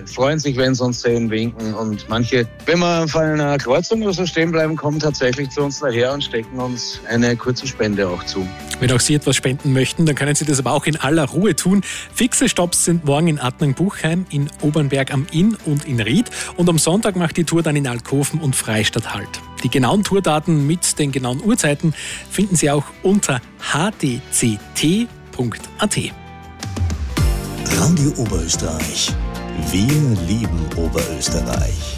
freuen sich, wenn sie uns sehen, winken. Und manche, wenn wir auf einer Kreuzung oder so stehen bleiben, kommen tatsächlich zu uns daher und stecken uns eine kurze Spende auch zu. Wenn auch Sie etwas spenden möchten, dann können Sie das aber auch in aller Ruhe tun. Fixe Stopps sind morgen in Attnang-Buchheim, in Obernberg am Inn und in Ried. Und am Sonntag macht die Tour dann in Alkoven und Freistadt Halt. Die genauen Tourdaten mit den genauen Uhrzeiten finden Sie auch unter hdct.at. Radio Oberösterreich. Wir lieben Oberösterreich.